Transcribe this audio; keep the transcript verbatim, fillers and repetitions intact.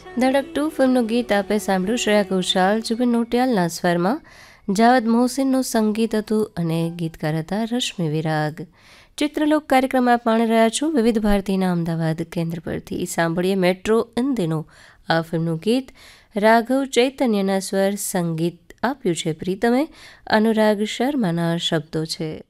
ધડક two ફિલ્મનું ગીત આપે સાંભળ્યું શ્રેયા ઘોષાલ, જુબિન નોટિયાલના સ્વરમાં. જાવદ મોહસિનનું સંગીત હતું અને ગીતકાર હતા રશ્મિ વિરાગ. ચિત્રલોક કાર્યક્રમ આપ માણી રહ્યા છો વિવિધ ભારતીના અમદાવાદ કેન્દ્ર પરથી. સાંભળીએ મેટ્રો ઇન દિનો આ ફિલ્મનું ગીત. રાઘવ ચૈતન્યના સ્વર, સંગીત આપ્યું છે પ્રીતમે, અનુરાગ શર્માના શબ્દો છે.